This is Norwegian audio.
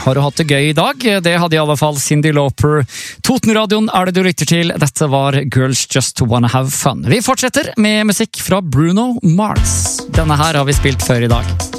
Har du hatt det gøy I dag? Det hadde I alle fall Cyndi Lauper. Totenradioen det du lytter til. Dette var Girls Just Wanna Have Fun. Vi fortsetter med musikk fra Bruno Mars. Denne her har vi spilt før I dag.